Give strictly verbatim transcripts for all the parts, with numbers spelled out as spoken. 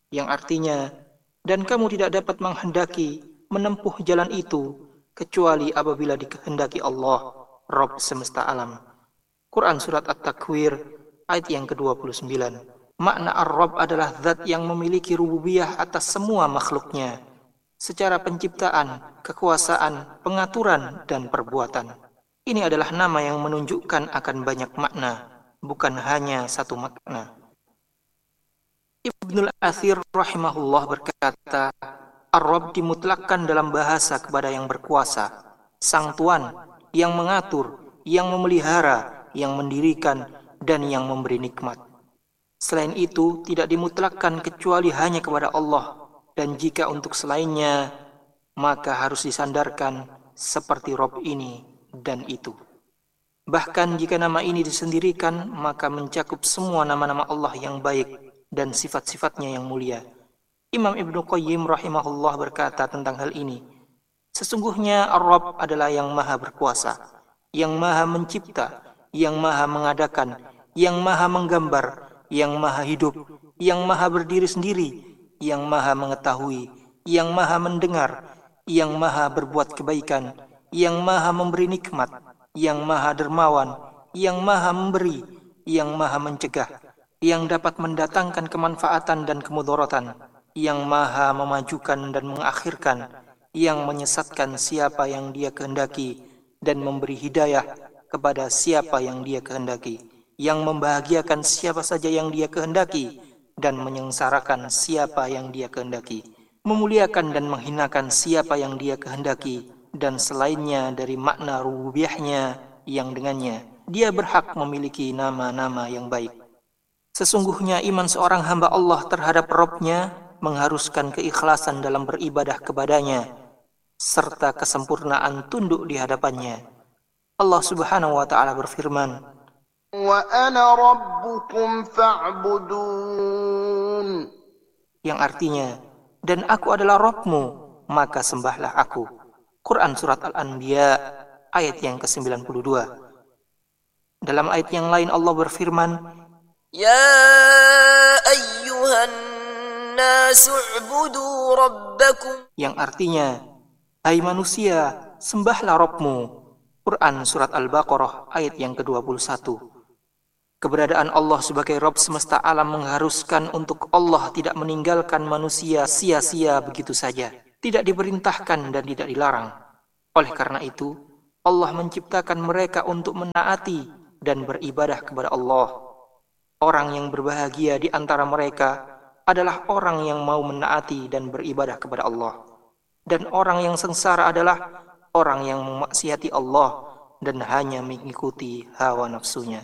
yang artinya, dan kamu tidak dapat menghendaki menempuh jalan itu kecuali apabila dikehendaki Allah, Rabb semesta alam. Quran Surat At-Takwir ayat yang kedua puluh sembilan. Makna Ar-Rabb adalah zat yang memiliki rububiyah atas semua makhluknya, secara penciptaan, kekuasaan, pengaturan, dan perbuatan. Ini adalah nama yang menunjukkan akan banyak makna, bukan hanya satu makna. Ibnul Athir rahimahullah berkata, Ar-Rabb dimutlakkan dalam bahasa kepada yang berkuasa, Sang Tuan, yang mengatur, yang memelihara, yang mendirikan, dan yang memberi nikmat. Selain itu, tidak dimutlakkan kecuali hanya kepada Allah, dan jika untuk selainnya, maka harus disandarkan seperti Rabb ini dan itu. Bahkan jika nama ini disendirikan, maka mencakup semua nama-nama Allah yang baik dan sifat-sifatnya yang mulia. Imam Ibnu Qayyim rahimahullah berkata tentang hal ini, sesungguhnya Ar-Rabb adalah yang maha berkuasa, yang maha mencipta, yang maha mengadakan, yang maha menggambar, yang maha hidup, yang maha berdiri sendiri, yang maha mengetahui, yang maha mendengar, yang maha berbuat kebaikan, yang maha memberi nikmat, yang maha dermawan, yang maha memberi, yang maha mencegah, yang dapat mendatangkan kemanfaatan dan kemudaratan, yang maha memajukan dan mengakhirkan, yang menyesatkan siapa yang dia kehendaki dan memberi hidayah kepada siapa yang dia kehendaki, yang membahagiakan siapa saja yang dia kehendaki dan menyengsarakan siapa yang dia kehendaki, memuliakan dan menghinakan siapa yang dia kehendaki, dan selainnya dari makna rububiyahnya yang dengannya dia berhak memiliki nama-nama yang baik. Sesungguhnya iman seorang hamba Allah terhadap Rabb-nya mengharuskan keikhlasan dalam beribadah kepadanya serta kesempurnaan tunduk di hadapannya. Allah Subhanahu wa taala berfirman, "Wa ana rabbukum fa'budun." Yang artinya, dan aku adalah Rabb-mu, maka sembahlah aku. Quran Surat Al-Anbiya ayat yang ke sembilan puluh dua. Dalam ayat yang lain Allah berfirman, Ya ayyuhan nasu u'budu rabbakum. Yang artinya, hai manusia, sembahlah Rabb-mu. Quran Surat Al-Baqarah ayat yang ke dua puluh satu. Keberadaan Allah sebagai Rabb semesta alam mengharuskan untuk Allah tidak meninggalkan manusia sia-sia begitu saja. Tidak diperintahkan dan tidak dilarang. Oleh karena itu, Allah menciptakan mereka untuk menaati dan beribadah kepada Allah. Orang yang berbahagia di antara mereka adalah orang yang mau menaati dan beribadah kepada Allah. Dan orang yang sengsara adalah orang yang memaksiati Allah dan hanya mengikuti hawa nafsunya.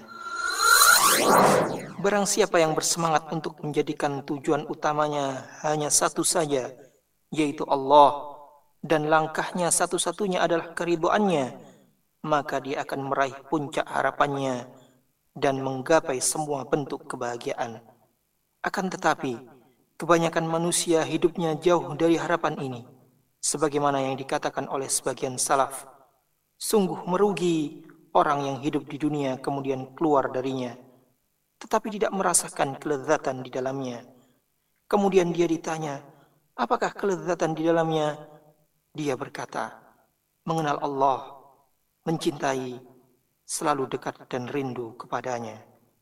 Barang siapa yang bersemangat untuk menjadikan tujuan utamanya hanya satu saja, yaitu Allah, dan langkahnya satu-satunya adalah keridhoannya, maka dia akan meraih puncak harapannya dan menggapai semua bentuk kebahagiaan. Akan tetapi, kebanyakan manusia hidupnya jauh dari harapan ini. Sebagaimana yang dikatakan oleh sebagian salaf, sungguh merugi orang yang hidup di dunia kemudian keluar darinya, tetapi tidak merasakan kelezatan di dalamnya. Kemudian dia ditanya, apakah kelezatan di dalamnya? Dia berkata, mengenal Allah, mencintai, selalu dekat dan rindu kepadanya.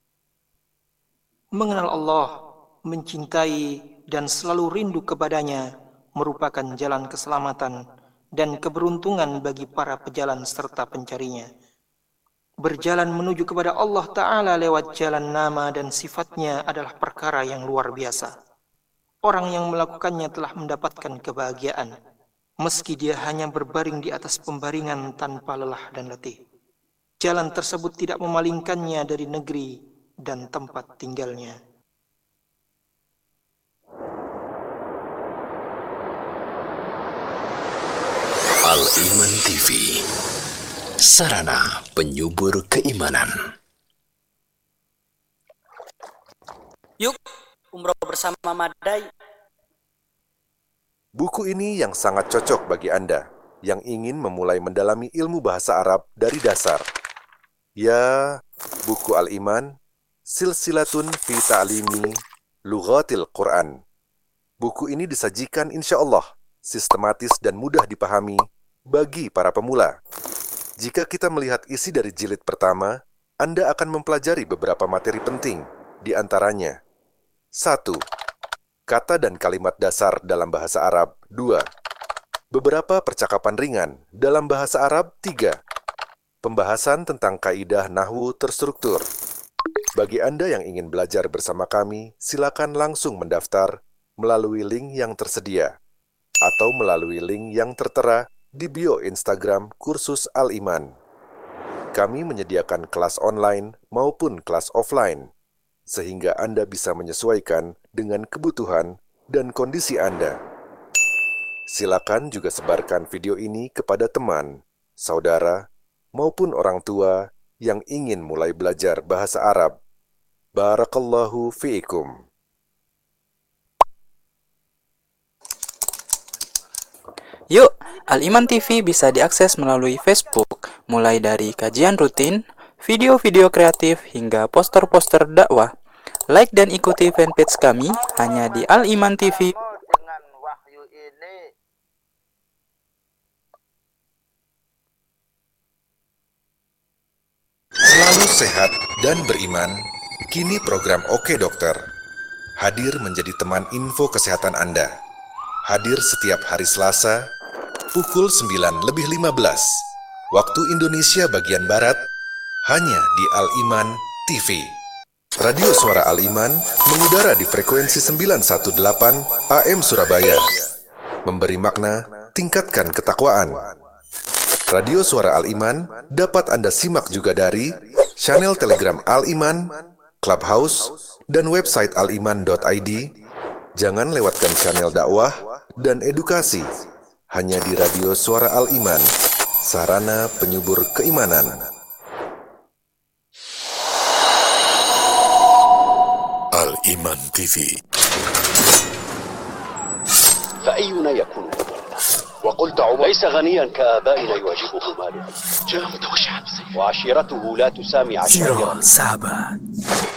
Mengenal Allah, mencintai, dan selalu rindu kepadanya merupakan jalan keselamatan dan keberuntungan bagi para pejalan serta pencarinya. Berjalan menuju kepada Allah Ta'ala lewat jalan nama dan sifatnya adalah perkara yang luar biasa. Orang yang melakukannya telah mendapatkan kebahagiaan, meski dia hanya berbaring di atas pembaringan tanpa lelah dan letih. Jalan tersebut tidak memalingkannya dari negeri dan tempat tinggalnya. Al-Iman T V, sarana penyubur keimanan. Yuk, umroh bersama Madai. Buku ini yang sangat cocok bagi Anda yang ingin memulai mendalami ilmu bahasa Arab dari dasar. Ya, buku Al-Iman, Silsilatun fi Ta'limi Lughatil Quran. Buku ini disajikan insya Allah sistematis dan mudah dipahami bagi para pemula. Jika kita melihat isi dari jilid pertama, Anda akan mempelajari beberapa materi penting, di antaranya satu. Kata dan kalimat dasar dalam bahasa Arab. dua. Beberapa percakapan ringan dalam bahasa Arab. tiga. Pembahasan tentang kaidah nahwu terstruktur. Bagi Anda yang ingin belajar bersama kami, silakan langsung mendaftar melalui link yang tersedia atau melalui link yang tertera di bio Instagram Kursus Al-Iman. Kami menyediakan kelas online maupun kelas offline, sehingga Anda bisa menyesuaikan dengan kebutuhan dan kondisi Anda. Silakan juga sebarkan video ini kepada teman, saudara, maupun orang tua yang ingin mulai belajar bahasa Arab. Barakallahu fiikum. Yuk, Al-Iman T V bisa diakses melalui Facebook, mulai dari kajian rutin, video-video kreatif, hingga poster-poster dakwah. Like dan ikuti fanpage kami hanya di Al-Iman T V. Dengan wahyu ini Selalu sehat dan beriman, kini program Oke Dokter hadir menjadi teman info kesehatan Anda. Hadir setiap hari Selasa, pukul sembilan lebih lima belas, waktu Indonesia bagian Barat, hanya di Al-Iman T V. Radio Suara Al-Iman mengudara di frekuensi sembilan satu delapan A M Surabaya. Memberi makna, tingkatkan ketakwaan. Radio Suara Al-Iman dapat Anda simak juga dari channel Telegram Al-Iman, Clubhouse, dan website aliman dot i d. Jangan lewatkan channel dakwah dan edukasi hanya di Radio Suara Al-Iman, sarana penyubur keimanan. Al-Iman T V. فأينا يكون وقلت عمر ليس غنيا كآبائنا يواجهه ماله جاء متوشعا وعشيرته لا تسامي عشيرته Sahabat.